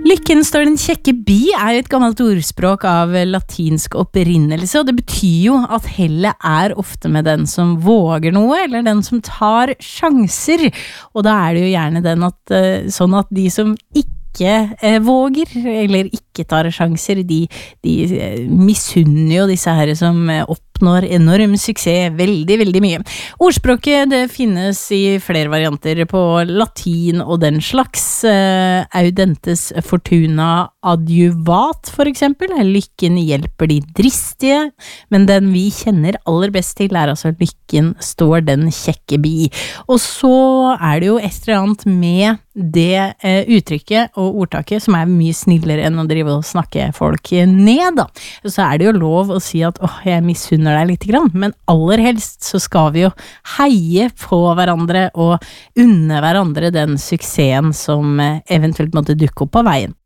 Lykken står den kjekke bi jo et gammelt ordspråk av latinsk opprinnelse, og det betyr jo at hellet ofte med den som våger noe, eller den som tar sjanser. Og da det jo gjerne sånn at de som ikke våger, eller ikke tar sjanser, de misunner jo disse her som oppnår enorm suksess veldig, veldig mye. Ordspråket det finnes i flere varianter på latin og den slags. Audentes fortuna adjuvat, for eksempel. Lykken hjelper de dristige, men den vi kjenner aller best til altså lykken står den kjekke bi. Og så det jo et eller annet med det uttrykket og ordtaket som mye snillere enn å drive og snakke folk ned da. Så det jo lov å si at jeg misunner deg litt grann, men aller helst så skal vi jo heie på hverandre og unne hverandre den suksessen som eventuelt måtte dukke opp på veien.